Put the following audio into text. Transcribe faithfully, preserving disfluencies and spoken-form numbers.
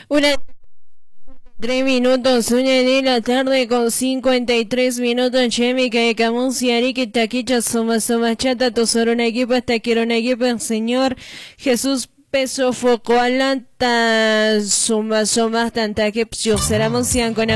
Una tres minutos, una de la tarde con cincuenta y tres minutos. Chemi que camunciari que taquicha soma soma chata tosorona equipo hasta quiero una equipo el Señor Jesús peso foco alanta suma soma tanta que será con